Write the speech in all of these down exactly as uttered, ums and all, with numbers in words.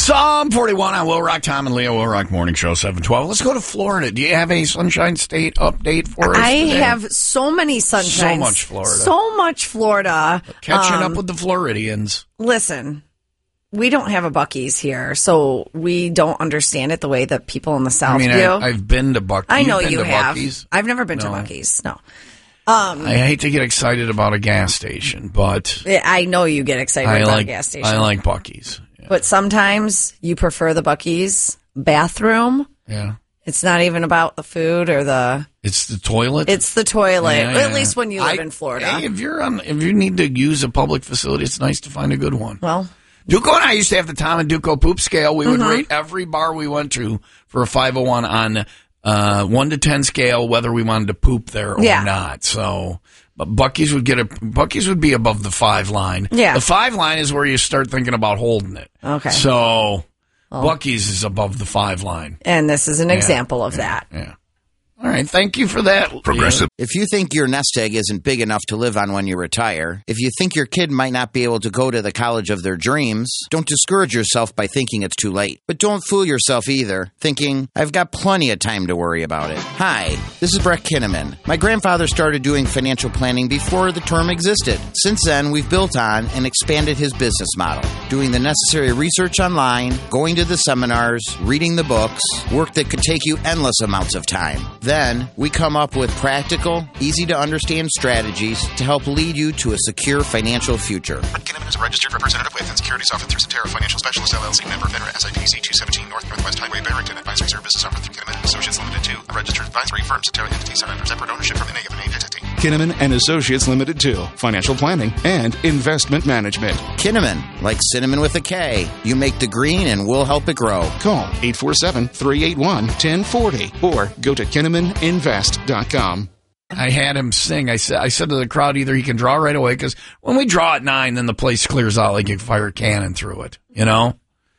Psalm forty-one on Will Rock, Tom and Leo, Will Rock Morning Show, seven twelve. Let's go to Florida. Do you have a Sunshine State update for us I today? have so many sunshines. So much Florida. So much Florida. Catching um, up with the Floridians. Listen, we don't have a Buc-ee's here, so we don't understand it the way that people in the South I mean, do. I, I've been to Buc-ee's. I know You've been you to have. Buc-ee's? I've never been No. to Buc-ee's, no. Um, I hate to get excited about a gas station, but I know you get excited I about like a gas station. I like Buc-ee's. Yeah. But sometimes you prefer the Buc-ee's bathroom. yeah. It's not even about the food or the... It's the toilet. It's the toilet, Yeah, at yeah. least when you live I- in Florida. Hey, if you're on, if you need to use a public facility, it's nice to find a good one. Well, Duco and I used to have the Tom and Duco poop scale. We would Mm-hmm. rate every bar we went to for a five oh one on uh, one to ten scale, whether we wanted to poop there or Yeah. not. So, but Buc-ee's would get a Buc-ee's would be above the five line. Yeah. the five line is where you start thinking about holding it. Okay. So, Buc-ee's is above the five line. and this is an example of that. Yeah. All right. Thank you for that. Progressive. If you think your nest egg isn't big enough to live on when you retire, if you think your kid might not be able to go to the college of their dreams, don't discourage yourself by thinking it's too late. But don't fool yourself either, thinking, I've got plenty of time to worry about it. Hi, this is Brett Kinnaman. My grandfather started doing financial planning before the term existed. Since then, we've built on and expanded his business model, doing the necessary research online, going to the seminars, reading the books, work that could take you endless amounts of time. Then, we come up with practical, easy-to-understand strategies to help lead you to a secure financial future. Brett Kinnaman is a registered representative with and securities offered through Cetera Financial Specialist, L L C, member FINRA, S I P C two seventeen North Northwest Highway, Barrington. Advisory services offered through Kinnaman and Associates Limited two, a registered advisory firm. Cetera entities are under separate ownership from any of the named entity. Kinnaman and Associates Limited two, financial planning and investment management. Kinnaman, like cinnamon with a K. You make the green and we'll help it grow. Call eight four seven, three eight one, one zero four zero or go to kinnaman invest dot com. I had him sing. I said, I said to the crowd, either he can draw right away, because when we draw at nine, then the place clears out like you can fire a cannon through it. You know,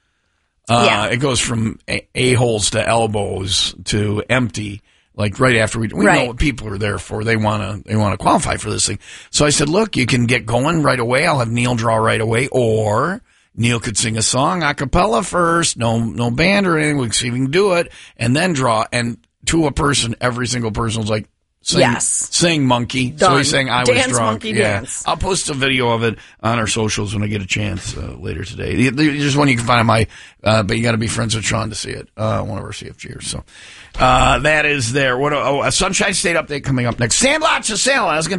uh, Yeah. it goes from a- a-holes to elbows to empty. Like right after we, we Right. know what people are there for. They want to, they want to qualify for this thing. So I said, look, you can get going right away. I'll have Neil draw right away, or Neil could sing a song a cappella first. No, no band or anything. We can see if we can do it, and then draw. And to a person, every single person was like, sing, Yes. sing monkey. So Done. he's saying I Dance, was drunk. monkey, yeah. dance. I'll post a video of it on our socials when I get a chance uh, later today. There's one you can find on my, uh, but you got to be friends with Sean to see it. Uh, one of our C F Gers. So uh, that is there. What? A, oh, a Sunshine State update coming up next. Sandlots of Salem. I was going